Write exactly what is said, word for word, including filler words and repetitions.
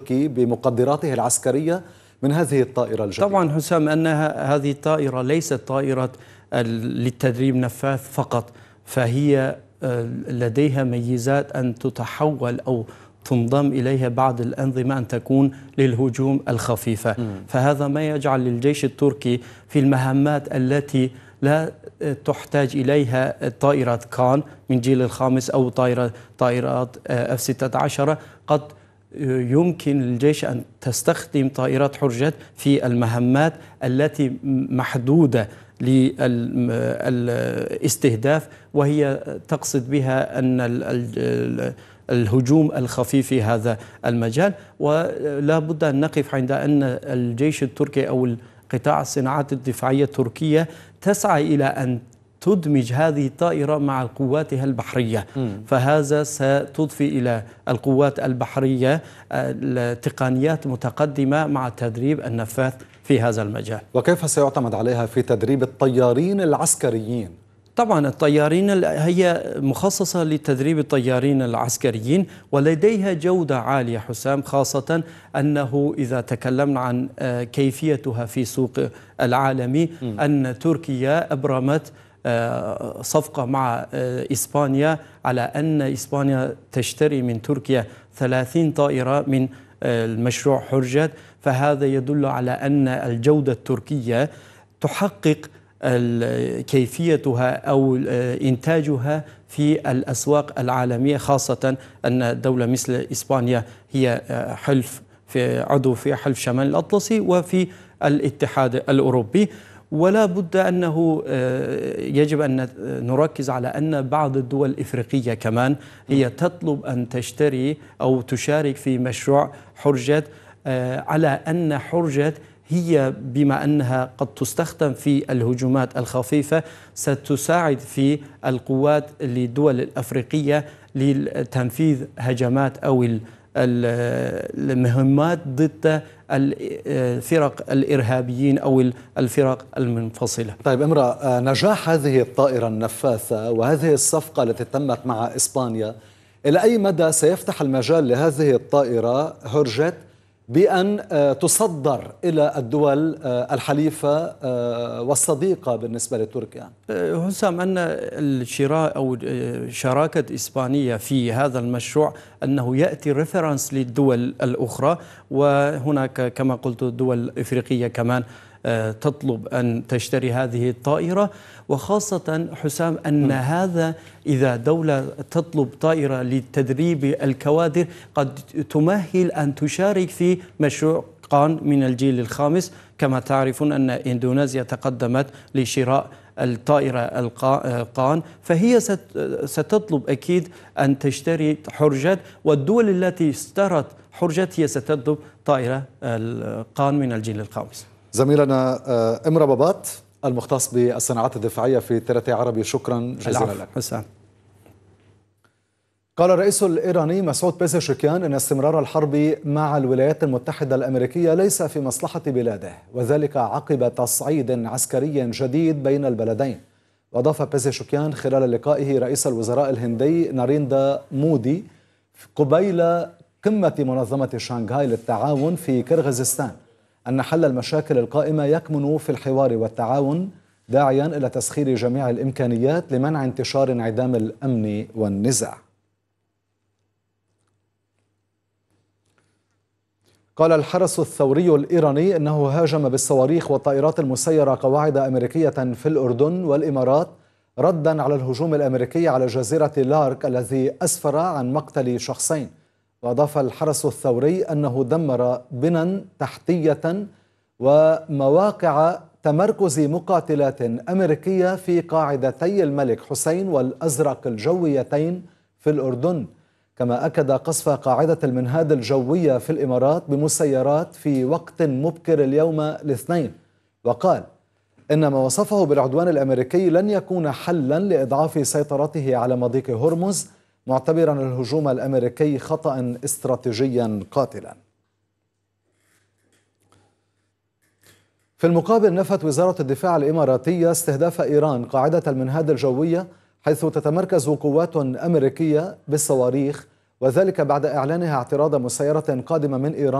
التركي بمقدراته العسكرية من هذه الطائرة الجديدة؟ طبعا حسام، أنها هذه الطائرة ليست طائرة للتدريب نفاث فقط، فهي لديها ميزات أن تتحول أو تنضم إليها بعض الأنظمة أن تكون للهجوم الخفيفة. م. فهذا ما يجعل للجيش التركي في المهمات التي لا تحتاج إليها طائرة كان من جيل الخامس أو طائرة طائرات اف ستة عشر، قد يمكن للجيش أن تستخدم طائرات حرجت في المهمات التي محدودة للاستهداف، وهي تقصد بها أن الهجوم الخفيف في هذا المجال. ولا بد أن نقف عند أن الجيش التركي أو قطاع الصناعات الدفاعية التركية تسعى إلى أن تدمج هذه الطائرة مع قواتها البحرية. م. فهذا ستضفي إلى القوات البحرية تقنيات متقدمة مع تدريب النفاث في هذا المجال. وكيف سيعتمد عليها في تدريب الطيارين العسكريين؟ طبعا الطيارين هي مخصصة لتدريب الطيارين العسكريين، ولديها جودة عالية حسام، خاصة أنه إذا تكلمنا عن كيفيتها في سوق العالمي م. أن تركيا أبرمت صفقة مع إسبانيا على أن إسبانيا تشتري من تركيا ثلاثين طائرة من المشروع حرجت. فهذا يدل على أن الجودة التركية تحقق كيفيتها أو إنتاجها في الأسواق العالمية، خاصة أن دولة مثل إسبانيا هي حلف في عضو في حلف شمال الأطلسي وفي الاتحاد الأوروبي. ولا بد أنه يجب أن نركز على أن بعض الدول الإفريقية كمان هي تطلب أن تشتري أو تشارك في مشروع حرجت، على أن حرجت هي بما أنها قد تستخدم في الهجومات الخفيفة ستساعد في القوات للدول الأفريقية لتنفيذ هجمات أو المهمات ضد الفرق الإرهابيين أو الفرق المنفصلة. طيب إمرأ، نجاح هذه الطائرة النفاثة وهذه الصفقة التي تمت مع إسبانيا إلى أي مدى سيفتح المجال لهذه الطائرة حرجت بأن تصدر إلى الدول الحليفة والصديقة بالنسبة لتركيا؟ حسام، أن الشراء أو شراكة إسبانية في هذا المشروع أنه يأتي ريفرنس للدول الأخرى، وهناك كما قلت دول إفريقية كمان تطلب أن تشتري هذه الطائرة. وخاصة حسام أن م. هذا إذا دولة تطلب طائرة لتدريب الكوادر قد تمهل أن تشارك في مشروع قان من الجيل الخامس. كما تعرفون أن إندونيسيا تقدمت لشراء الطائرة القان، فهي ستطلب أكيد أن تشتري حرجت، والدول التي اشترت حرجت هي ستطلب طائرة القان من الجيل الخامس. زميلنا إمرأ بابات المختص بالصناعات الدفاعية في ترتي عربي، شكرا جزيلا لك. حسام. قال الرئيس الإيراني مسعود بيزشكيان أن استمرار الحرب مع الولايات المتحدة الأمريكية ليس في مصلحة بلاده، وذلك عقب تصعيد عسكري جديد بين البلدين. وأضاف بيزشكيان خلال لقائه رئيس الوزراء الهندي ناريندا مودي قبيل قمة منظمة شانغهاي للتعاون في كرغيزستان أن حل المشاكل القائمة يكمن في الحوار والتعاون، داعيا إلى تسخير جميع الإمكانيات لمنع انتشار انعدام الأمن والنزاع. قال الحرس الثوري الإيراني إنه هاجم بالصواريخ والطائرات المسيرة قواعد أمريكية في الأردن والإمارات ردا على الهجوم الأمريكي على جزيرة لارك الذي أسفر عن مقتل شخصين. وأضاف الحرس الثوري أنه دمر بنى تحتية ومواقع تمركز مقاتلات أمريكية في قاعدتي الملك حسين والأزرق الجويتين في الأردن، كما أكد قصف قاعدة المنهاد الجوية في الإمارات بمسيرات في وقت مبكر اليوم الاثنين. وقال إن ما وصفه بالعدوان الأمريكي لن يكون حلا لإضعاف سيطرته على مضيق هرمز، معتبرا الهجوم الأمريكي خطأ استراتيجيا قاتلا. في المقابل نفت وزارة الدفاع الإماراتية استهداف إيران قاعدة المنهاد الجوية حيث تتمركز قوات أمريكية بالصواريخ، وذلك بعد إعلانها اعتراض مسيرة قادمة من إيران